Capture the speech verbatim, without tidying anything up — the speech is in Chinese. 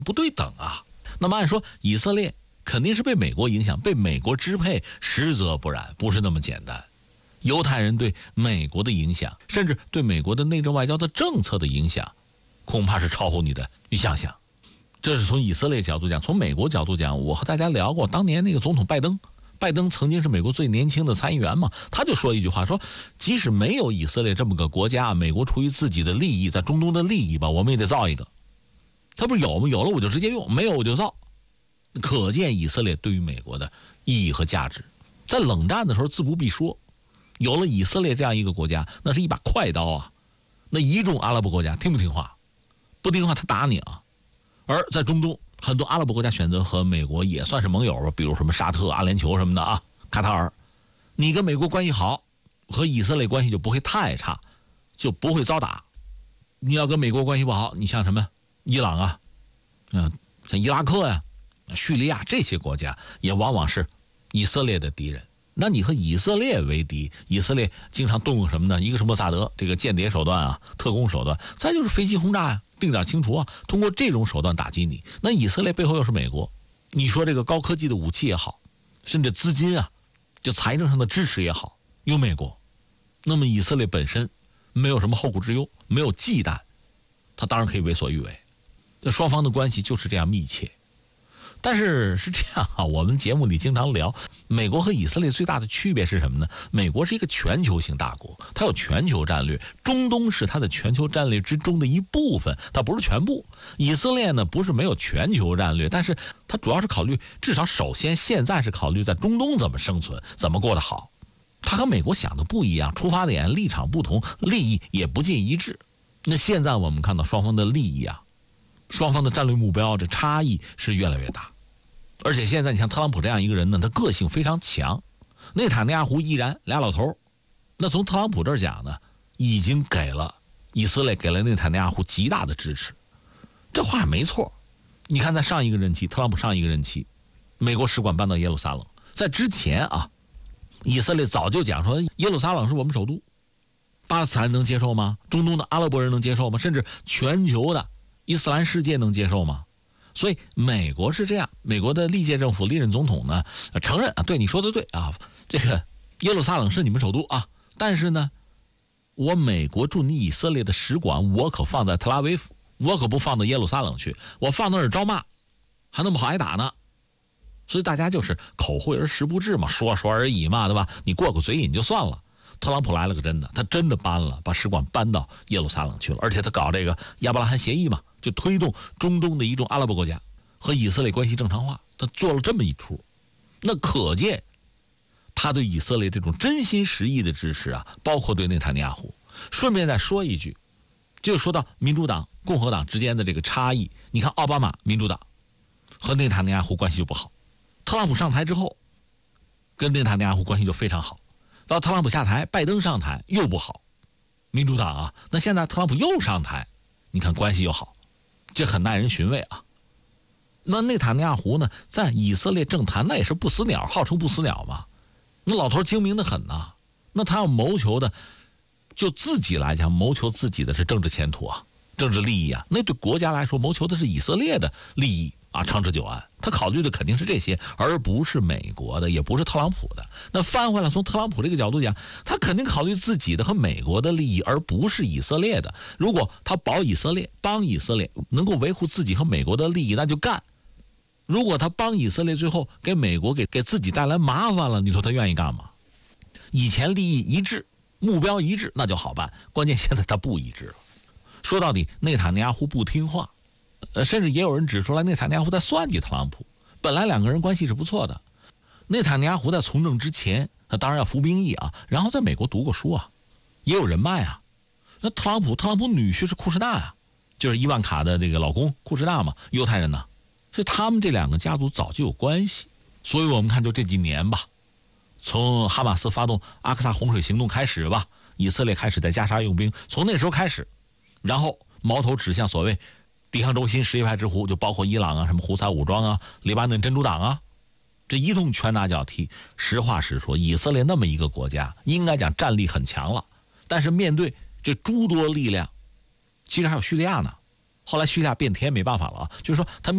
不对等啊。那么按说以色列肯定是被美国影响，被美国支配，实则不然，不是那么简单。犹太人对美国的影响，甚至对美国的内政外交的政策的影响，恐怕是超乎你的想象。这是从以色列角度讲。从美国角度讲，我和大家聊过，当年那个总统拜登，拜登曾经是美国最年轻的参议员嘛，他就说一句话，说即使没有以色列这么个国家，美国出于自己的利益，在中东的利益吧，我们也得造一个。他不是有吗？有了我就直接用，没有我就造。可见以色列对于美国的意义和价值，在冷战的时候自不必说，有了以色列这样一个国家，那是一把快刀啊。那一众阿拉伯国家听不听话？不听话他打你啊。而在中东，很多阿拉伯国家选择和美国也算是盟友吧，比如什么沙特、阿联酋什么的啊，卡塔尔。你跟美国关系好，和以色列关系就不会太差，就不会遭打。你要跟美国关系不好，你像什么伊朗啊，嗯，像伊拉克呀、啊、叙利亚这些国家，也往往是以色列的敌人。那你和以色列为敌，以色列经常动用什么呢？一个是莫萨德这个间谍手段啊，特工手段，再就是飞机轰炸呀、啊，定点清除啊，通过这种手段打击你。那以色列背后又是美国，你说这个高科技的武器也好，甚至资金啊，就财政上的支持也好，有美国。那么以色列本身没有什么后顾之忧，没有忌惮，他当然可以为所欲为。这双方的关系就是这样密切。但是是这样啊，我们节目里经常聊，美国和以色列最大的区别是什么呢？美国是一个全球性大国，它有全球战略，中东是它的全球战略之中的一部分，它不是全部。以色列呢，不是没有全球战略，但是它主要是考虑，至少首先现在是考虑在中东怎么生存，怎么过得好。它和美国想的不一样，出发点、立场不同，利益也不尽一致。那现在我们看到双方的利益啊，双方的战略目标，这差异是越来越大。而且现在你像特朗普这样一个人呢，他个性非常强，内塔尼亚胡依然俩老头。那从特朗普这儿讲呢，已经给了以色列，给了内塔尼亚胡极大的支持，这话没错。你看在上一个任期，特朗普上一个任期，美国使馆搬到耶路撒冷，在之前啊，以色列早就讲说耶路撒冷是我们首都，巴勒斯坦能接受吗？中东的阿拉伯人能接受吗？甚至全球的伊斯兰世界能接受吗？所以美国是这样，美国的历届政府历任总统呢承认啊，对你说的对啊，这个耶路撒冷是你们首都啊，但是呢，我美国驻你以色列的使馆我可放在特拉维夫，我可不放到耶路撒冷去，我放那儿招骂，还那么好挨打呢。所以大家就是口惠而实不至嘛，说说而已嘛，对吧？你过个嘴瘾就算了。特朗普来了个真的，他真的搬了，把使馆搬到耶路撒冷去了，而且他搞这个亚伯拉罕协议嘛，就推动中东的一众阿拉伯国家和以色列关系正常化，他做了这么一出，那可见他对以色列这种真心实意的支持啊，包括对内塔尼亚胡。顺便再说一句，就说到民主党、共和党之间的这个差异，你看奥巴马民主党和内塔尼亚胡关系就不好，特朗普上台之后跟内塔尼亚胡关系就非常好。到特朗普下台，拜登上台又不好，民主党啊，那现在特朗普又上台，你看关系又好，这很耐人寻味啊。那内塔尼亚胡呢，在以色列政坛那也是不死鸟，号称不死鸟嘛。那老头精明的很呐、啊，那他要谋求的，就自己来讲，谋求自己的是政治前途啊，政治利益啊。那对国家来说，谋求的是以色列的利益啊，长治久安。他考虑的肯定是这些，而不是美国的，也不是特朗普的。那翻回来，从特朗普这个角度讲，他肯定考虑自己的和美国的利益，而不是以色列的。如果他保以色列，帮以色列，能够维护自己和美国的利益，那就干。如果他帮以色列，最后给美国给给自己带来麻烦了，你说他愿意干吗？以前利益一致，目标一致，那就好办。关键现在他不一致了。说到底，内塔尼亚胡不听话。呃，甚至也有人指出来，内塔尼亚胡在算计特朗普。本来两个人关系是不错的，内塔尼亚胡在从政之前，他当然要服兵役啊，然后在美国读过书啊，也有人脉啊。那特朗普，特朗普女婿是库什纳啊，就是伊万卡的这个老公库什纳嘛，犹太人呢，所以他们这两个家族早就有关系。所以我们看，就这几年吧，从哈马斯发动阿克萨洪水行动开始吧，以色列开始在加沙用兵，从那时候开始，然后矛头指向所谓抵抗中心什叶派之狐，就包括伊朗啊、什么胡塞武装啊、黎巴嫩真主党啊，这一通拳打脚踢。实话实说，以色列那么一个国家，应该讲战力很强了，但是面对这诸多力量，其实还有叙利亚呢。后来叙利亚变天没办法了啊，就是说他